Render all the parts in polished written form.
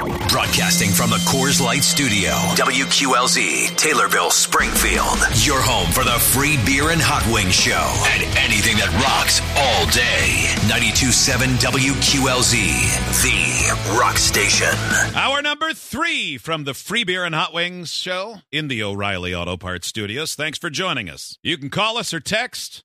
Broadcasting from the Coors Light Studio, WQLZ, Taylorville, Springfield. Your home for the free beer and hot wings show and anything that rocks all day. 92.7 WQLZ, the rock station. Hour number 3 from the free beer and hot wings show in the O'Reilly Auto Parts studios. Thanks for joining us. You can call us or text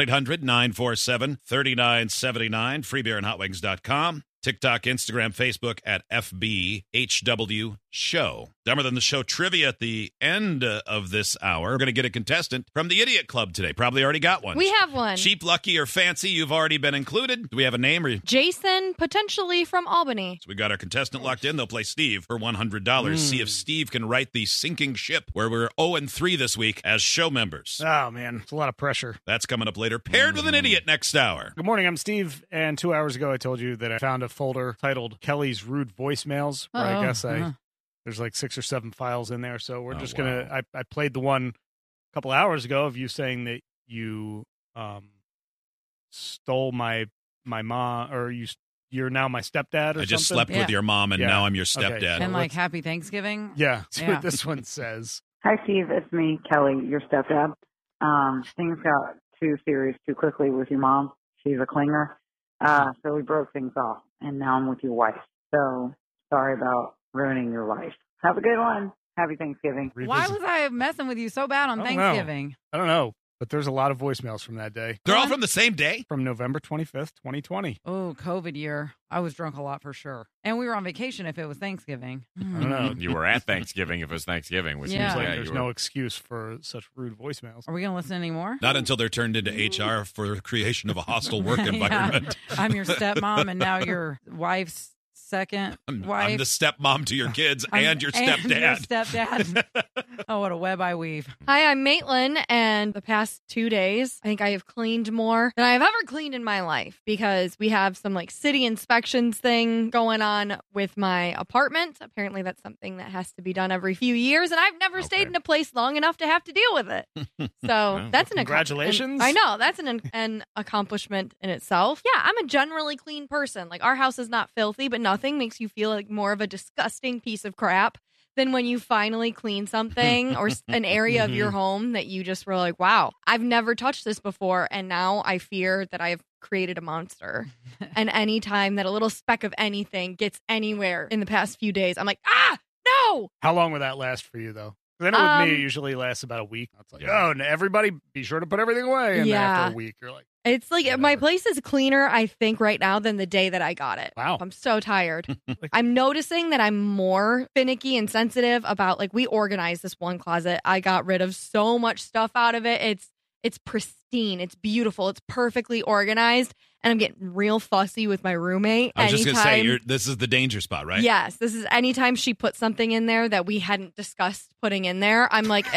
1-800-947-3979, freebeerandhotwings.com. TikTok, Instagram, Facebook at FBHW Show. Dumber Than the Show trivia at the end of this hour. We're going to get a contestant from the Idiot Club today. Probably already got one. We have one. Cheap, lucky, or fancy, you've already been included. Do we have a name? Jason, potentially from Albany. So we got our contestant locked in. They'll play Steve for $100. See if Steve can right the sinking ship, where we're 0-3 this week as show members. Oh, man. It's a lot of pressure. That's coming up later. Paired with an idiot next hour. Good morning. I'm Steve, and 2 hours ago I told you that I found a folder titled Kelly's Rude Voicemails, where I guess there's like 6 or 7 files in there. So we're just going to, I played the one a couple hours ago of you saying that you stole my mom, or you're now my stepdad or I just something. slept with your mom, and now I'm your stepdad. Okay. And like Happy Thanksgiving? Yeah, that's what this one says. Hi, Steve. It's me, Kelly, your stepdad. Things got too serious too quickly with your mom. She's a clinger. So we broke things off, and now I'm with your wife. So sorry about ruining your life. Have a good one. Happy Thanksgiving. Why was I messing with you so bad on Thanksgiving? I don't know, but there's a lot of voicemails from that day. They're all from the same day? From November 25th, 2020. Oh, COVID year. I was drunk a lot for sure. And we were on vacation if it was Thanksgiving. I don't know. You were at Thanksgiving if it was Thanksgiving, which Yeah. Seems like yeah, there's no excuse for such rude voicemails. Are we going to listen anymore? Not until they're turned into HR for creation of a hostile work environment. I'm your stepmom, and now your wife's second wife. I'm the stepmom to your kids and your stepdad. And your stepdad. Oh, what a web I weave. Hi, I'm Maitland, and the past 2 days, I think I have cleaned more than I have ever cleaned in my life because we have some like city inspections thing going on with my apartment. Apparently, that's something that has to be done every few years, and I've never stayed in a place long enough to have to deal with it. So that's an congratulations. I know that's an accomplishment in itself. Yeah, I'm a generally clean person. Like our house is not filthy, but nothing makes you feel like more of a disgusting piece of crap than when you finally clean something or an area of your home that you just were like, wow, I've never touched this before. And now I fear that I've created a monster. And any time that a little speck of anything gets anywhere in the past few days, I'm like, no. How long would that last for you, though? Because I know with me, it usually lasts about a week. It's like, oh, and everybody be sure to put everything away. And then after a week, you're like, it's like my place is cleaner, I think, right now than the day that I got it. Wow. I'm so tired. I'm noticing that I'm more finicky and sensitive about, like, we organized this one closet. I got rid of so much stuff out of it. It's pristine. It's beautiful. It's perfectly organized. And I'm getting real fussy with my roommate. I was just going to say, this is the danger spot, right? Yes. This is anytime she puts something in there that we hadn't discussed putting in there, I'm like,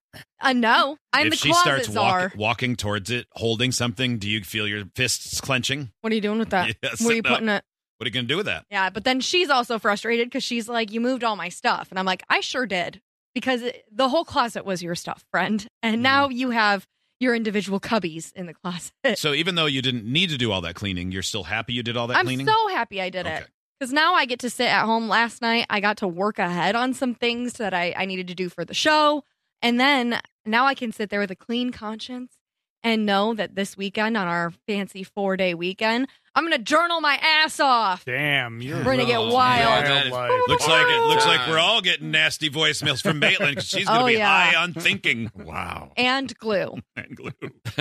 no. I'm if the she closet starts czar. walking towards it, holding something, do you feel your fists clenching? What are you doing with that? Yeah, Where are you putting it? What are you going to do with that? Yeah, but then she's also frustrated because she's like, you moved all my stuff. And I'm like, I sure did. Because the whole closet was your stuff, friend. And now you have your individual cubbies in the closet. So even though you didn't need to do all that cleaning, you're still happy you did all that I'm cleaning? so happy I did it. Because now I get to sit at home. Last night, I got to work ahead on some things that I needed to do for the show. And then now I can sit there with a clean conscience and know that this weekend, on our fancy 4-day weekend, I'm going to journal my ass off. Damn, we're going to get wild. Looks like we're all getting nasty voicemails from Maitland because she's going to be high on thinking. Wow. And glue. And glue.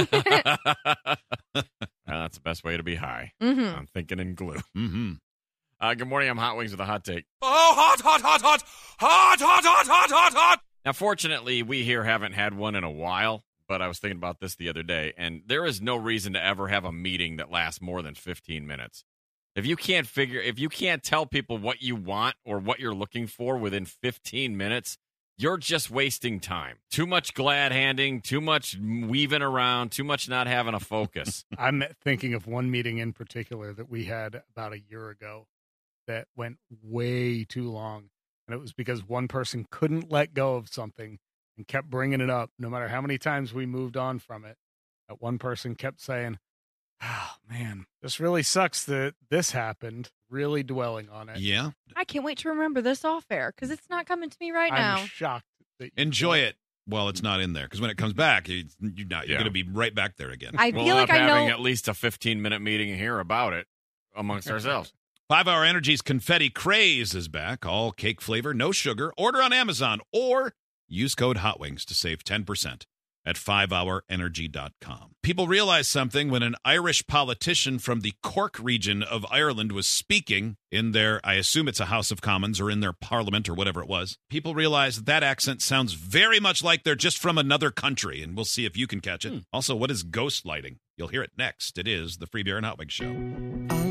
Well, that's the best way to be high. Mm-hmm. On thinking and glue. Mm-hmm. Good morning. I'm Hot Wings with a hot take. Oh, hot, hot, hot, hot, hot, hot, hot, hot, hot, hot. Now, fortunately, we here haven't had one in a while, but I was thinking about this the other day, and there is no reason to ever have a meeting that lasts more than 15 minutes. If you can't tell people what you want or what you're looking for within 15 minutes, you're just wasting time. Too much glad handing, too much weaving around, too much not having a focus. I'm thinking of one meeting in particular that we had about a year ago that went way too long. And it was because one person couldn't let go of something and kept bringing it up. No matter how many times we moved on from it, that one person kept saying, oh, man, this really sucks that this happened. really dwelling on it. Yeah. I can't wait to remember this off air because it's not coming to me right now. I'm shocked that you Enjoy it while it's not in there, because when it comes back, you're going to be right back there again. I We'll feel end like up I having know. at least a 15-minute meeting here about it amongst ourselves. 5 Hour Energy's Confetti Craze is back. All cake flavor, no sugar. Order on Amazon or use code HOTWINGS to save 10% at 5hourenergy.com. People realized something when an Irish politician from the Cork region of Ireland was speaking in their, I assume it's a House of Commons or in their parliament or whatever it was. People realized that accent sounds very much like they're just from another country, and we'll see if you can catch it. Also, what is ghost lighting? You'll hear it next. It is the Free Beer and Hot Wings Show.